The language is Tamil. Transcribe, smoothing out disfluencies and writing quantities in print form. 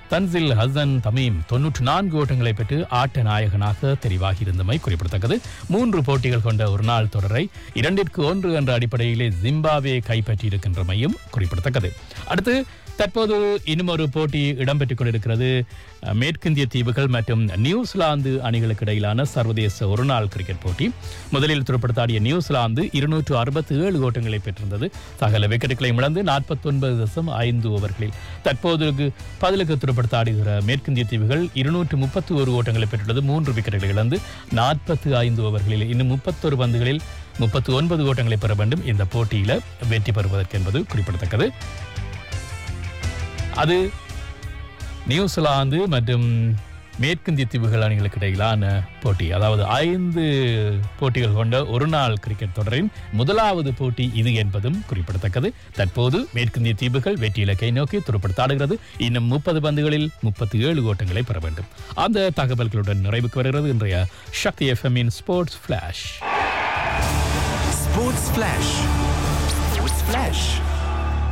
தன்சில் ஹசன் தமீம் 94 ஓட்டங்களை பெற்று ஆட்ட நாயகனாக தெரிவாகியிருந்தமை குறிப்பிடத்தக்கது. 3 போட்டிகள் கொண்ட ஒருநாள் தொடரை 2-1 என்ற அடிப்படையிலே ஜிம்பாப்வே கைப்பற்றியிருக்கின்றமையும் குறிப்பிடத்தக்கது. அடுத்து தற்போது இன்னும் ஒரு போட்டி இடம்பெற்றுக் கொண்டிருக்கிறது. மேற்கிந்திய தீவுகள் மற்றும் நியூசிலாந்து அணிகளுக்கு இடையிலான சர்வதேச ஒருநாள் கிரிக்கெட் போட்டி. முதலில் துடுப்படுத்தாடிய நியூசிலாந்து 267 ஓட்டங்களை பெற்றிருந்தது. சகல விக்கெட்டுகளையும் இழந்து 49.5 ஓவர்களில் தற்போது பதிலுக்கு துடுப்படுத்தாடுகிற மேற்கிந்திய தீவுகள் 231 ஓட்டங்களை பெற்றுள்ளது. 3 விக்கெட்டுகளை இழந்து 45 ஓவர்களில் இன்னும் 31 பந்துகளில் 39 ஓட்டங்களை பெற வேண்டும் இந்த போட்டியில வெற்றி பெறுவதற்கு என்பது குறிப்பிடத்தக்கது. அது நியூசிலாந்து மற்றும் மேற்கிந்திய தீவுகள் அணிகளுக்கு இடையிலான போட்டி. அதாவது 5 போட்டிகள் கொண்ட ஒருநாள் கிரிக்கெட் தொடரின் முதலாவது போட்டி இது என்பதும் குறிப்பிடத்தக்கது. தற்போது மேற்கிந்திய தீவுகள் வெற்றி இலக்கை நோக்கி துடுப்படுத்தாடுகிறது. இன்னும் 30 பந்துகளில் 37 ஓட்டங்களை பெற வேண்டும். அந்த தகவல்களுடன் நிறைவுக்கு வருகிறது இன்றைய சக்தி எஃப்எம்மின் ஸ்போர்ட்ஸ் ஃபிளாஷ்.